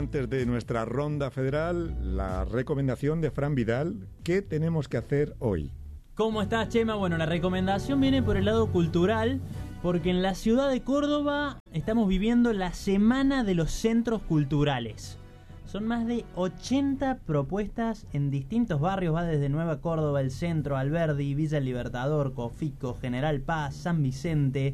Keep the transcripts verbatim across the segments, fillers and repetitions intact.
antes de nuestra ronda federal, la recomendación de Fran Vidal. ¿Qué tenemos que hacer hoy? ¿Cómo estás, Chema? Bueno, la recomendación viene por el lado cultural, porque en la ciudad de Córdoba estamos viviendo la Semana de los Centros Culturales. Son más de ochenta propuestas en distintos barrios, va desde Nueva Córdoba, El Centro, Alberdi, Villa El Libertador, Cofico, General Paz, San Vicente.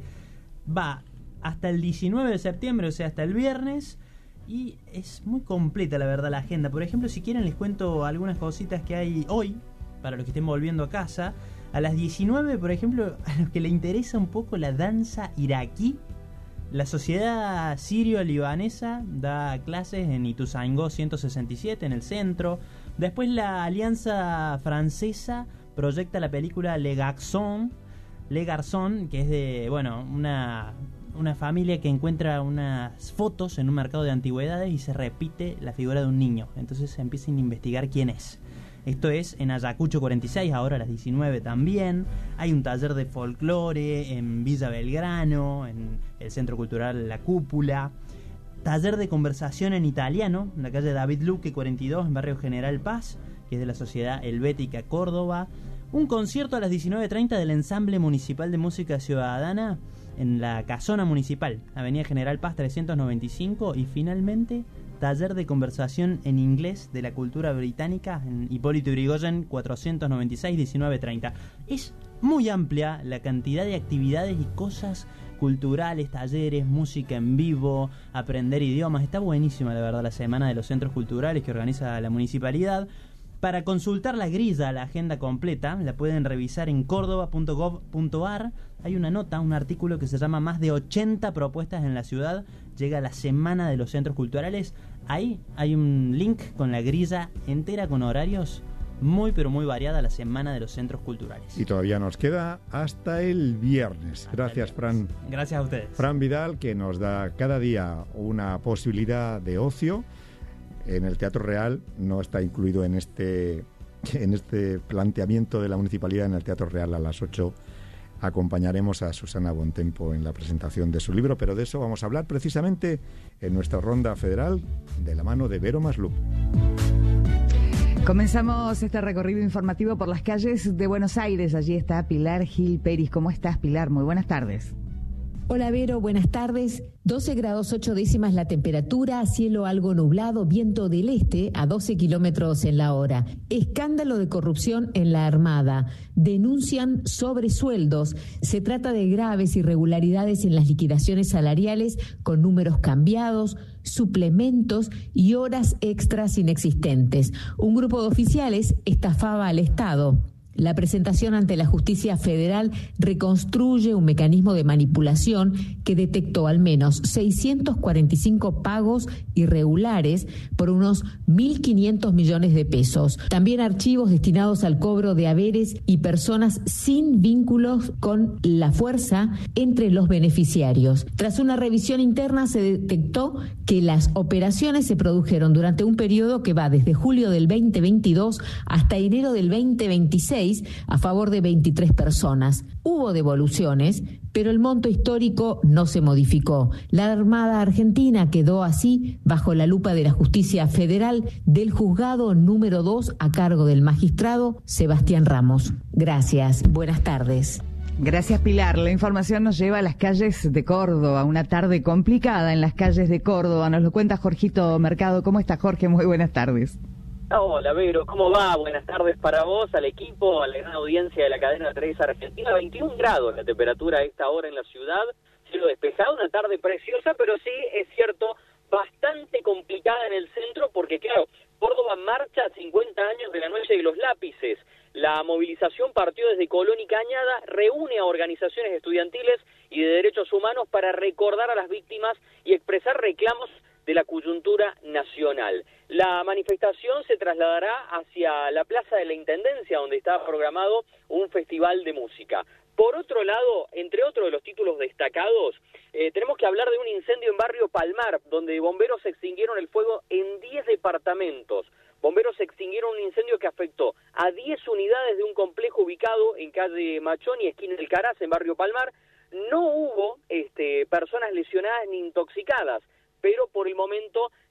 Va hasta el diecinueve de septiembre, o sea, hasta el viernes, y es muy completa, la verdad, la agenda. Por ejemplo, si quieren les cuento algunas cositas que hay hoy, para los que estén volviendo a casa. A las diecinueve, por ejemplo, a los que le interesa un poco la danza iraquí, la Sociedad Sirio-Libanesa da clases en Ituzaingó ciento sesenta y siete, en el centro. Después la Alianza Francesa proyecta la película Le Garçon, Le Garçon, que es de, bueno, una, una familia que encuentra unas fotos en un mercado de antigüedades y se repite la figura de un niño. Entonces se empiezan a investigar quién es. Esto es en Ayacucho cuarenta y seis, ahora a las diecinueve también. Hay un taller de folclore en Villa Belgrano, en el Centro Cultural La Cúpula. Taller de conversación en italiano, en la calle David Luque cuarenta y dos, en Barrio General Paz, que es de la Sociedad Helvética Córdoba. Un concierto a las diecinueve treinta del Ensamble Municipal de Música Ciudadana en la Casona Municipal, Avenida General Paz trescientos noventa y cinco. Y finalmente, taller de conversación en inglés de la cultura británica en Hipólito Yrigoyen cuatrocientos noventa y seis, diecinueve treinta. Es muy amplia la cantidad de actividades y cosas culturales, talleres, música en vivo, aprender idiomas. Está buenísima, la verdad, la Semana de los Centros Culturales que organiza la municipalidad. Para consultar la grilla, la agenda completa, la pueden revisar en córdoba punto gov punto ar. Hay una nota, un artículo que se llama Más de ochenta propuestas en la ciudad. Llega la Semana de los Centros Culturales. Ahí hay un link con la grilla entera, con horarios muy pero muy variada, la Semana de los Centros Culturales. Y todavía nos queda hasta el viernes. Hasta Gracias, el viernes. Fran. Gracias a ustedes. Fran Vidal, que nos da cada día una posibilidad de ocio. En el Teatro Real no está incluido en este, en este planteamiento de la municipalidad. En el Teatro Real a las ocho acompañaremos a Susana Bontempo en la presentación de su libro, pero de eso vamos a hablar precisamente en nuestra ronda federal de la mano de Vero Maslup. Comenzamos este recorrido informativo por las calles de Buenos Aires. Allí está Pilar Gil Peris. ¿Cómo estás, Pilar? Muy buenas tardes. Hola, Vero, buenas tardes. doce grados ocho décimas la temperatura, cielo algo nublado, viento del este a doce kilómetros en la hora. Escándalo de corrupción en la Armada. Denuncian sobresueldos. Se trata de graves irregularidades en las liquidaciones salariales con números cambiados, suplementos y horas extras inexistentes. Un grupo de oficiales estafaba al Estado. La presentación ante la Justicia Federal reconstruye un mecanismo de manipulación que detectó al menos seiscientos cuarenta y cinco pagos irregulares por unos mil quinientos millones de pesos. También archivos destinados al cobro de haberes y personas sin vínculos con la fuerza entre los beneficiarios. Tras una revisión interna se detectó que las operaciones se produjeron durante un periodo que va desde julio del veinte veintidós hasta enero del veinte veintiséis a favor de veintitrés personas. Hubo devoluciones, pero el monto histórico no se modificó. La Armada Argentina quedó así bajo la lupa de la Justicia Federal del juzgado número dos a cargo del magistrado Sebastián Ramos. Gracias, buenas tardes. Gracias, Pilar. La información nos lleva a las calles de Córdoba, una tarde complicada en las calles de Córdoba. Nos lo cuenta Jorgito Mercado. ¿Cómo está, Jorge? Muy buenas tardes. Hola, Vero, ¿cómo va? Buenas tardes para vos, al equipo, a la gran audiencia de la cadena tres Argentina. veintiún grados la temperatura a esta hora en la ciudad, cielo despejado, una tarde preciosa, pero sí, es cierto, bastante complicada en el centro, porque claro, Córdoba marcha cincuenta años de la Noche de los Lápices. La movilización partió desde Colón y Cañada, reúne a organizaciones estudiantiles y de derechos humanos para recordar a las víctimas y expresar reclamos de la coyuntura nacional. La manifestación se trasladará hacia la Plaza de la Intendencia, donde está programado un festival de música. Por otro lado, entre otros de los títulos destacados, eh, tenemos que hablar de un incendio en Barrio Palmar, donde bomberos extinguieron el fuego en diez departamentos. Bomberos extinguieron un incendio que afectó a diez unidades de un complejo ubicado en calle Machón y esquina del Caraz, en Barrio Palmar. No hubo este, personas lesionadas ni intoxicadas, pero por el momento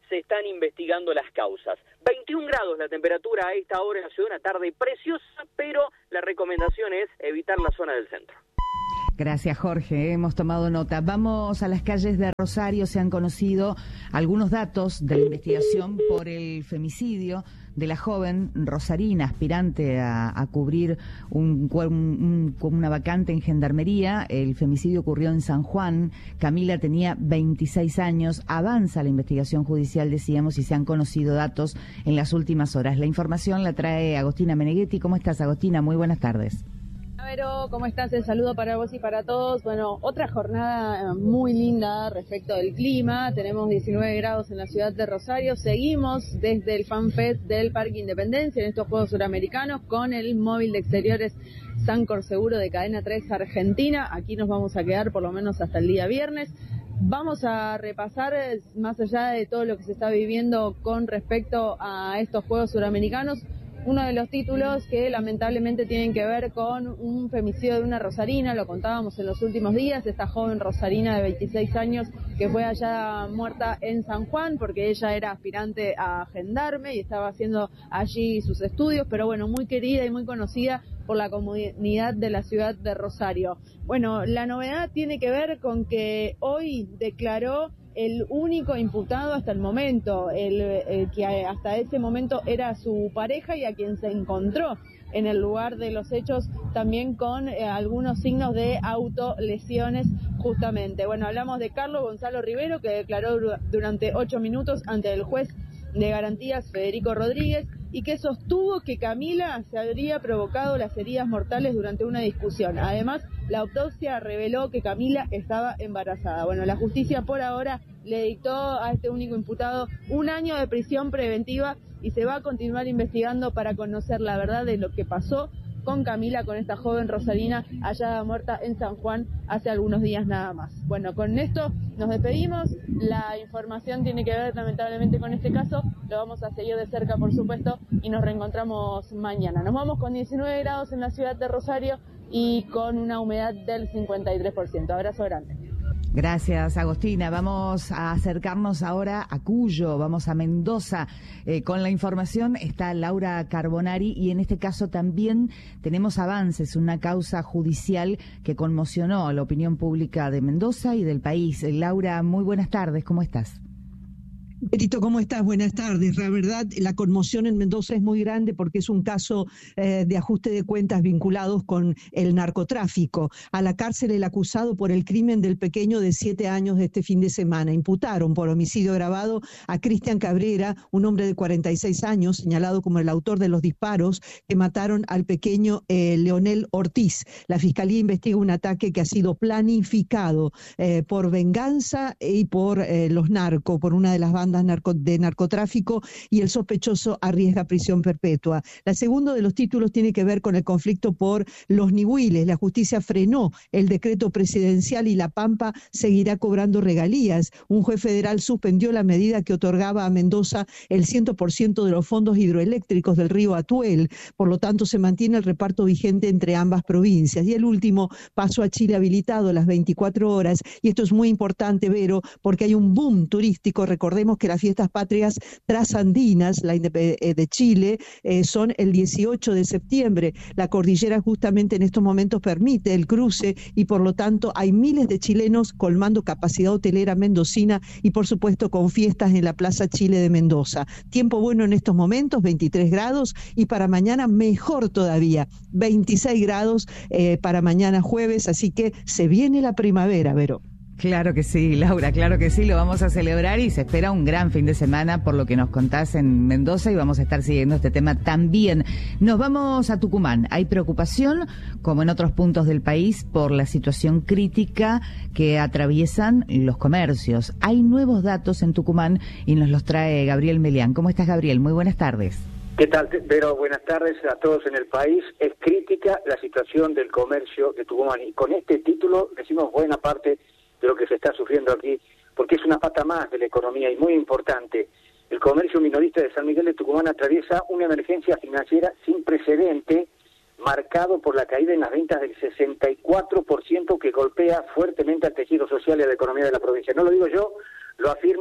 se están investigando las causas. veintiún grados la temperatura a esta hora en la ciudad, una tarde preciosa, pero la recomendación es evitar la zona del centro. Gracias, Jorge. Hemos tomado nota. Vamos a las calles de Rosario. Se han conocido algunos datos de la investigación por el femicidio de la joven rosarina, aspirante a, a cubrir un, un, un, una vacante en Gendarmería. El femicidio ocurrió en San Juan. Camila tenía veintiséis años. Avanza la investigación judicial, decíamos, y se han conocido datos en las últimas horas. La información la trae Agostina Meneghetti. ¿Cómo estás, Agostina? Muy buenas tardes. Vero, ¿cómo estás? El saludo para vos y para todos. Bueno, otra jornada muy linda respecto del clima. Tenemos diecinueve grados en la ciudad de Rosario. Seguimos desde el FanFest del Parque Independencia en estos Juegos Suramericanos con el móvil de exteriores Sancor Seguro de Cadena tres Argentina. Aquí nos vamos a quedar por lo menos hasta el día viernes. Vamos a repasar, más allá de todo lo que se está viviendo con respecto a estos Juegos Suramericanos, uno de los títulos que lamentablemente tienen que ver con un femicidio de una rosarina. Lo contábamos en los últimos días, esta joven rosarina de veintiséis años que fue hallada muerta en San Juan porque ella era aspirante a gendarme y estaba haciendo allí sus estudios, pero bueno, muy querida y muy conocida por la comunidad de la ciudad de Rosario. Bueno, la novedad tiene que ver con que hoy declaró el único imputado hasta el momento, el, el que hasta ese momento era su pareja y a quien se encontró en el lugar de los hechos también con eh, algunos signos de autolesiones justamente. Bueno, hablamos de Carlos Gonzalo Rivero, que declaró durante ocho minutos ante el juez de garantías Federico Rodríguez y que sostuvo que Camila se habría provocado las heridas mortales durante una discusión. Además, la autopsia reveló que Camila estaba embarazada. Bueno, la justicia por ahora le dictó a este único imputado un año de prisión preventiva y se va a continuar investigando para conocer la verdad de lo que pasó con Camila, con esta joven rosarina hallada muerta en San Juan hace algunos días nada más. Bueno, con esto nos despedimos. La información tiene que ver lamentablemente con este caso. Lo vamos a seguir de cerca, por supuesto, y nos reencontramos mañana. Nos vamos con diecinueve grados en la ciudad de Rosario y con una humedad del cincuenta y tres por ciento. Abrazo grande. Gracias, Agostina. Vamos a acercarnos ahora a Cuyo, vamos a Mendoza. Eh, con la información está Laura Carbonari y en este caso también tenemos avances, una causa judicial que conmocionó a la opinión pública de Mendoza y del país. Eh, Laura, muy buenas tardes, ¿cómo estás? Berito, ¿cómo estás? Buenas tardes. La verdad, la conmoción en Mendoza es muy grande porque es un caso eh, de ajuste de cuentas vinculados con el narcotráfico. A la cárcel el acusado por el crimen del pequeño de siete años de este fin de semana. Imputaron por homicidio agravado a Cristian Cabrera, un hombre de cuarenta y seis años, señalado como el autor de los disparos que mataron al pequeño eh, Leonel Ortiz. La Fiscalía investiga un ataque que ha sido planificado eh, por venganza y por eh, los narcos, por una de las bandas Narco, de narcotráfico, y el sospechoso arriesga prisión perpetua. La segunda de los títulos tiene que ver con el conflicto por los Nihuiles. La justicia frenó el decreto presidencial y La Pampa seguirá cobrando regalías. Un juez federal suspendió la medida que otorgaba a Mendoza el cien por ciento de los fondos hidroeléctricos del río Atuel. Por lo tanto, se mantiene el reparto vigente entre ambas provincias. Y el último, paso a Chile habilitado las veinticuatro horas. Y esto es muy importante, Vero, porque hay un boom turístico. Recordemos que las fiestas patrias trasandinas la de Chile eh, son el dieciocho de septiembre. La cordillera justamente en estos momentos permite el cruce y por lo tanto hay miles de chilenos colmando capacidad hotelera mendocina y por supuesto con fiestas en la Plaza Chile de Mendoza. Tiempo bueno en estos momentos, veintitrés grados, y para mañana mejor todavía, veintiséis grados eh, para mañana jueves, así que se viene la primavera, Vero. Claro que sí, Laura, claro que sí, lo vamos a celebrar y se espera un gran fin de semana por lo que nos contás en Mendoza y vamos a estar siguiendo este tema también. Nos vamos a Tucumán. Hay preocupación, como en otros puntos del país, por la situación crítica que atraviesan los comercios. Hay nuevos datos en Tucumán y nos los trae Gabriel Melián. ¿Cómo estás, Gabriel? Muy buenas tardes. ¿Qué tal, Vero? Buenas tardes a todos en el país. Es crítica la situación del comercio de Tucumán y con este título decimos buena parte de lo que se está sufriendo aquí, porque es una pata más de la economía y muy importante. El comercio minorista de San Miguel de Tucumán atraviesa una emergencia financiera sin precedente, marcado por la caída en las ventas del sesenta y cuatro por ciento que golpea fuertemente al tejido social y a la economía de la provincia. No lo digo yo, lo afirma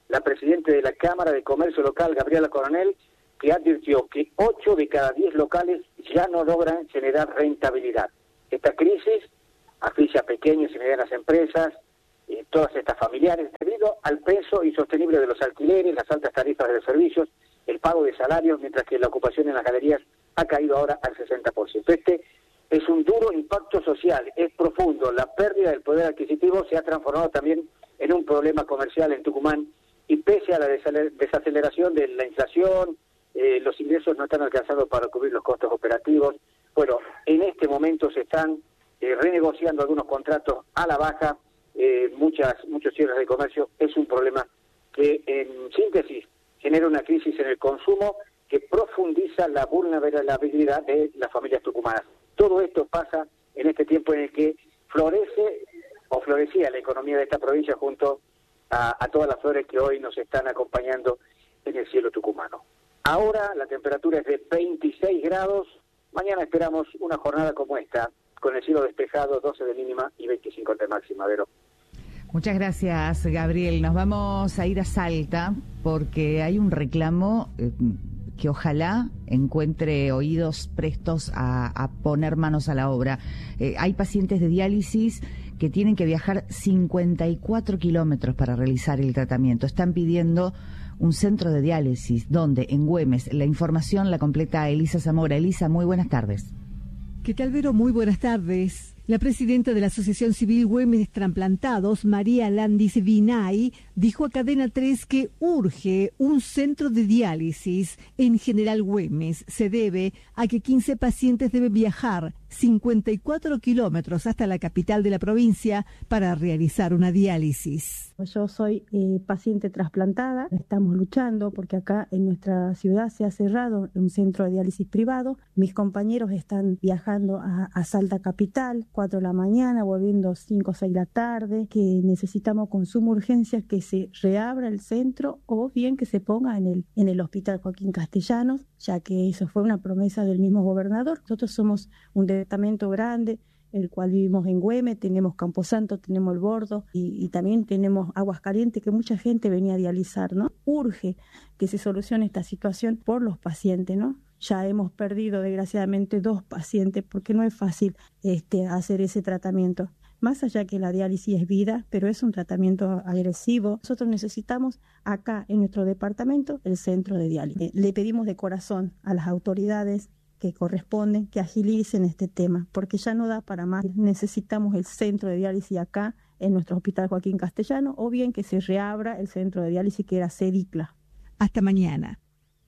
la presidenta de la Cámara de Comercio Local, Gabriela Coronel, que advirtió que ocho de cada diez locales ya no logran generar rentabilidad. Esta crisis asfixia a pequeñas y medianas empresas, eh, todas estas familiares, debido al peso insostenible de los alquileres, las altas tarifas de los servicios, el pago de salarios, mientras que la ocupación en las galerías ha caído ahora al sesenta por ciento. Este es un duro impacto social, es profundo. La pérdida del poder adquisitivo se ha transformado también en un problema comercial en Tucumán, y pese a la desaceleración de la inflación, eh, los ingresos no están alcanzando para cubrir los costos operativos. Bueno, en este momento se están eh, renegociando algunos contratos a la baja, eh, muchas muchos cierres de comercio. Es un problema que, en síntesis, genera una crisis en el consumo que profundiza la vulnerabilidad de las familias tucumanas. Todo esto pasa en este tiempo en el que florece o florecía la economía de esta provincia junto a, a todas las flores que hoy nos están acompañando en el cielo tucumano. Ahora la temperatura es de veintiséis grados, mañana esperamos una jornada como esta, con el cielo despejado, doce de mínima y veinticinco de máxima, Vero. Muchas gracias, Gabriel. Nos vamos a ir a Salta porque hay un reclamo eh, que ojalá encuentre oídos prestos a, a poner manos a la obra. Eh, hay pacientes de diálisis que tienen que viajar cincuenta y cuatro kilómetros para realizar el tratamiento. Están pidiendo un centro de diálisis. ¿Dónde? En Güemes. La información la completa Elisa Zamora. Elisa, muy buenas tardes. ¿Qué tal, Vero? Muy buenas tardes. La presidenta de la Asociación Civil Güemes Trasplantados, María Landis Vinay, dijo a Cadena tres que urge un centro de diálisis en General Güemes. Se debe a que quince pacientes deben viajar cincuenta y cuatro kilómetros hasta la capital de la provincia para realizar una diálisis. Yo soy eh, paciente trasplantada, estamos luchando porque acá en nuestra ciudad se ha cerrado un centro de diálisis privado. Mis compañeros están viajando a, a Salta capital, cuatro de la mañana, volviendo cinco o seis de la tarde, que necesitamos con suma urgencia que se reabra el centro o bien que se ponga en el, en el Hospital Joaquín Castellanos, ya que eso fue una promesa del mismo gobernador. Nosotros somos un departamento grande, el cual vivimos en Güemes, tenemos Camposanto, tenemos El Bordo y, y también tenemos Aguascalientes, que mucha gente venía a dializar, ¿no? Urge que se solucione esta situación por los pacientes, ¿no? Ya hemos perdido desgraciadamente dos pacientes porque no es fácil este, hacer ese tratamiento. Más allá que la diálisis es vida, pero es un tratamiento agresivo. Nosotros necesitamos acá en nuestro departamento el centro de diálisis. Le pedimos de corazón a las autoridades que corresponden que agilicen este tema, porque ya no da para más. Necesitamos el centro de diálisis acá en nuestro Hospital Joaquín Castellano, o bien que se reabra el centro de diálisis que era Cedicla. Hasta mañana.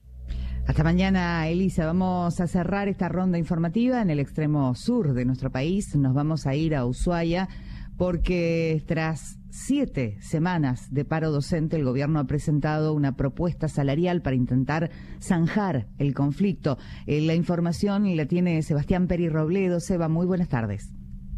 Hasta mañana, Elisa. Vamos a cerrar esta ronda informativa en el extremo sur de nuestro país. Nos vamos a ir a Ushuaia porque tras siete semanas de paro docente, el gobierno ha presentado una propuesta salarial para intentar zanjar el conflicto. Eh, la información la tiene Sebastián Peri Robledo. Seba, muy buenas tardes.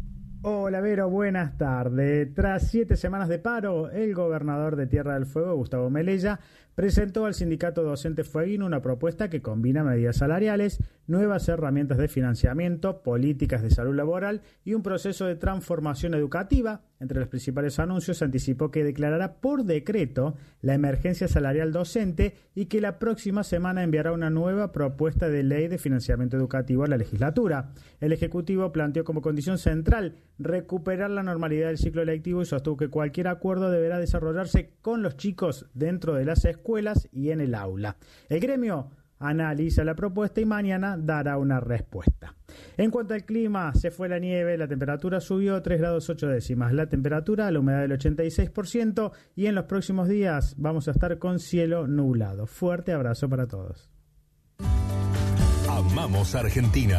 Hola, Vero, buenas tardes. Tras siete semanas de paro, el gobernador de Tierra del Fuego, Gustavo Melella, presentó al sindicato docente fueguino una propuesta que combina medidas salariales, nuevas herramientas de financiamiento, políticas de salud laboral y un proceso de transformación educativa. Entre los principales anuncios se anticipó que declarará por decreto la emergencia salarial docente y que la próxima semana enviará una nueva propuesta de ley de financiamiento educativo a la legislatura. El Ejecutivo planteó como condición central recuperar la normalidad del ciclo lectivo y sostuvo que cualquier acuerdo deberá desarrollarse con los chicos dentro de las escuelas y en el aula. El gremio analiza la propuesta y mañana dará una respuesta. En cuanto al clima, se fue la nieve, la temperatura subió tres grados ocho décimas, la temperatura, la humedad del ochenta y seis por ciento y en los próximos días vamos a estar con cielo nublado. Fuerte abrazo para todos. Amamos Argentina.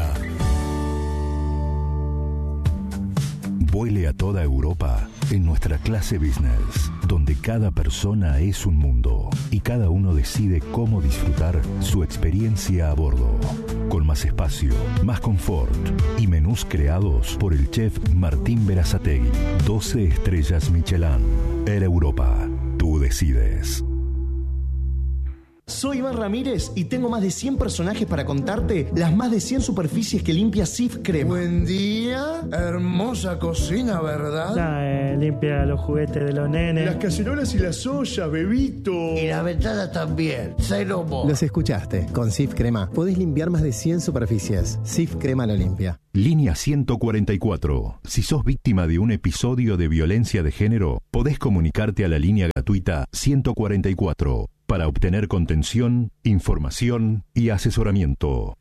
Vuele a toda Europa en nuestra clase business, donde cada persona es un mundo y cada uno decide cómo disfrutar su experiencia a bordo. Con más espacio, más confort y menús creados por el chef Martín Berazategui. doce estrellas Michelin. Air Europa. Tú decides. Soy Iván Ramírez y tengo más de cien personajes para contarte las más de cien superficies que limpia Cif Crema. Buen día, hermosa cocina, ¿verdad? La, eh, limpia los juguetes de los nenes. Las cacerolas y las ollas, bebito. Y la ventana también, cero mo. Los escuchaste, con Cif Crema podés limpiar más de cien superficies. Cif Crema lo limpia. Línea ciento cuarenta y cuatro. Si sos víctima de un episodio de violencia de género, podés comunicarte a la línea gratuita ciento cuarenta y cuatro para obtener contención, información y asesoramiento.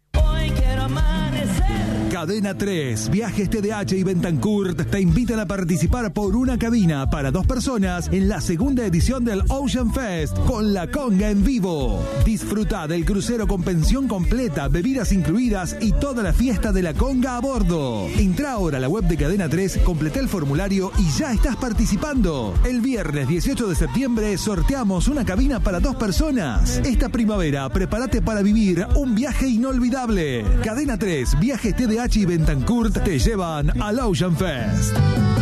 Cadena tres, Viajes T D H y Bentancourt te invitan a participar por una cabina para dos personas en la segunda edición del Ocean Fest con la conga en vivo. Disfruta del crucero con pensión completa, bebidas incluidas y toda la fiesta de la conga a bordo. Entra ahora a la web de Cadena tres, completa el formulario y ya estás participando. El viernes dieciocho de septiembre sorteamos una cabina para dos personas. Esta primavera prepárate para vivir un viaje inolvidable. Cadena tres, Viajes T D H y Bentancourt te llevan al Ocean Fest.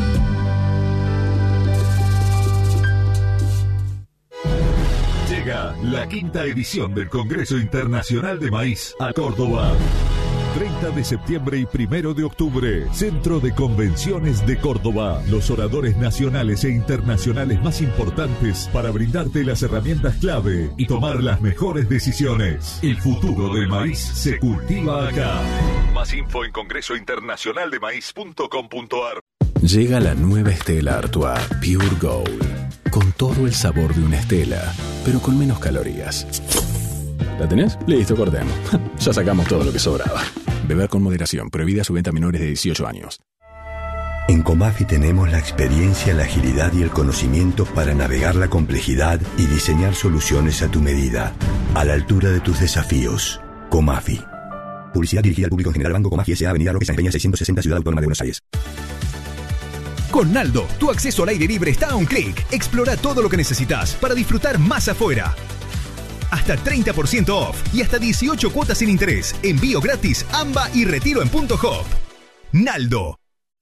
Llega la quinta edición del Congreso Internacional de Maíz a Córdoba. treinta de septiembre y primero de octubre, Centro de Convenciones de Córdoba. Los oradores nacionales e internacionales más importantes para brindarte las herramientas clave y tomar las mejores decisiones. El futuro del maíz se cultiva acá. Más info en congreso internacional de maíz punto com punto ar. Llega la nueva Stella Artois Pure Gold, con todo el sabor de una Stella, pero con menos calorías. ¿La tenés? Listo, cortemos. Ya sacamos todo lo que sobraba. Beber con moderación. Prohibida su venta a menores de dieciocho años. En Comafi tenemos la experiencia, la agilidad y el conocimiento para navegar la complejidad y diseñar soluciones a tu medida, a la altura de tus desafíos. Comafi. Publicidad dirigida al público en general. Banco Comafi S A. Avenida Roque San Peña seiscientos sesenta, Ciudad Autónoma de Buenos Aires. Con Naldo, tu acceso al aire libre está a un clic. Explora todo lo que necesitas para disfrutar más afuera. Hasta treinta por ciento off y hasta dieciocho cuotas sin interés. Envío gratis, AMBA y retiro en Punto Hop. Naldo.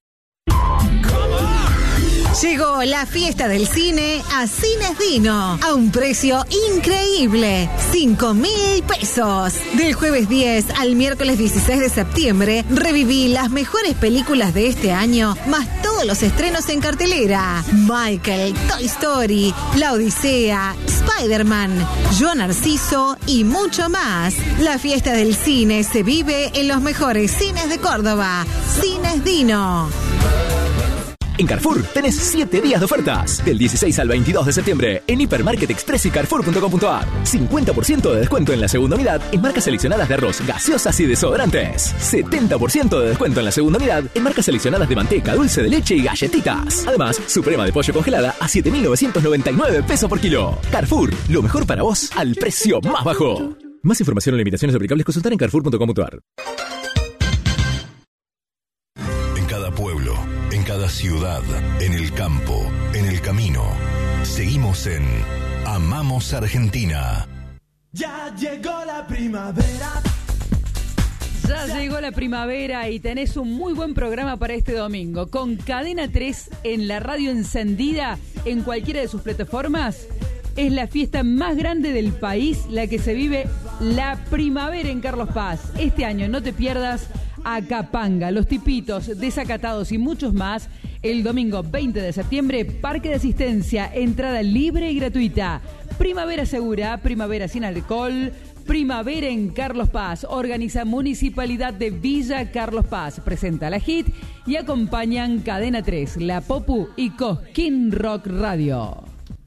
Llegó la fiesta del cine a Cines Dino a un precio increíble, cinco mil pesos. Del jueves diez al miércoles dieciséis de septiembre, reviví las mejores películas de este año, más todos los estrenos en cartelera. Michael, Toy Story, La Odisea, Spider-Man, Yo Narciso y mucho más. La fiesta del cine se vive en los mejores cines de Córdoba. Cines Dino. En Carrefour tenés siete días de ofertas. Del dieciséis al veintidós de septiembre en Hipermarket Express y Carrefour punto com punto ar. cincuenta por ciento de descuento en la segunda unidad en marcas seleccionadas de arroz, gaseosas y desodorantes. setenta por ciento de descuento en la segunda unidad en marcas seleccionadas de manteca, dulce de leche y galletitas. Además, suprema de pollo congelada a siete mil novecientos noventa y nueve pesos por kilo. Carrefour, lo mejor para vos al precio más bajo. Más información o limitaciones aplicables consultar en Carrefour punto com punto ar. En cada pueblo, en cada ciudad, en el campo, en el camino. Seguimos en Amamos Argentina. Ya llegó la primavera. Ya llegó la primavera y tenés un muy buen programa para este domingo. Con Cadena tres en la radio encendida en cualquiera de sus plataformas. Es la fiesta más grande del país, la que se vive la primavera en Carlos Paz. Este año no te pierdas a Capanga, Los Tipitos, Desacatados y muchos más. El domingo veinte de septiembre, Parque de Asistencia, entrada libre y gratuita. Primavera segura, primavera sin alcohol, primavera en Carlos Paz. Organiza Municipalidad de Villa Carlos Paz. Presenta la Hit y acompañan Cadena tres, La Popu y Cosquín Rock Radio.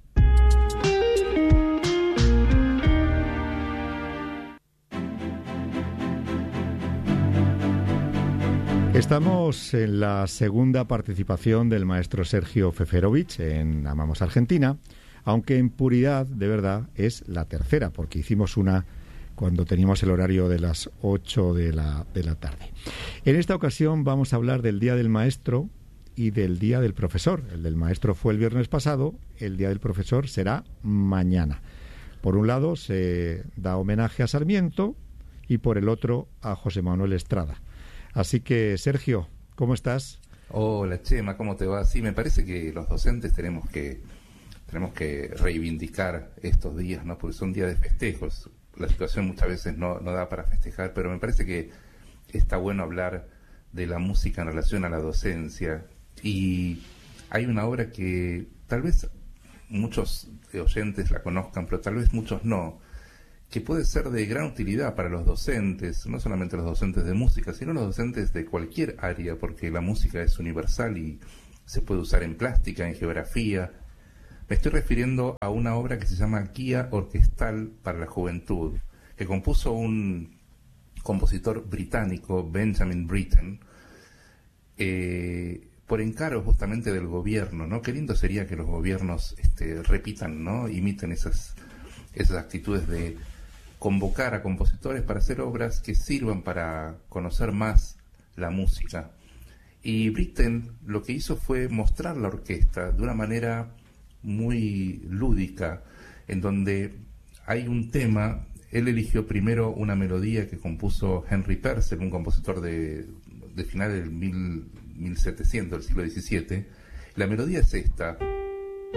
Estamos en la segunda participación del maestro Sergio Feferovich en Amamos Argentina, aunque en puridad, de verdad, es la tercera, porque hicimos una cuando teníamos el horario de las ocho de la, de la tarde. En esta ocasión vamos a hablar del Día del Maestro y del Día del Profesor. El del Maestro fue el viernes pasado, el Día del Profesor será mañana. Por un lado se da homenaje a Sarmiento y por el otro a José Manuel Estrada. Así que, Sergio, ¿cómo estás? Hola, Chema, ¿cómo te va? Sí, me parece que los docentes tenemos que tenemos que reivindicar estos días, ¿no? Porque son días de festejos. la situación muchas veces no, no da para festejar, pero me parece que está bueno hablar de la música en relación a la docencia. Y hay una obra que tal vez muchos oyentes la conozcan, pero tal vez muchos no, que puede ser de gran utilidad para los docentes, no solamente los docentes de música, sino los docentes de cualquier área, porque la música es universal y se puede usar en plástica, en geografía. Me estoy refiriendo a una obra que se llama Guía Orquestal para la Juventud, que compuso un compositor británico, Benjamin Britten, eh, por encargo justamente del gobierno, ¿no? Qué lindo sería que los gobiernos este, repitan, ¿no? Imiten esas, esas actitudes de convocar a compositores para hacer obras que sirvan para conocer más la música. Y Britten lo que hizo fue mostrar la orquesta de una manera muy lúdica, en donde hay un tema. Él eligió primero una melodía que compuso Henry Purcell, un compositor de, de finales del mil, mil setecientos, del siglo diecisiete. La melodía es esta.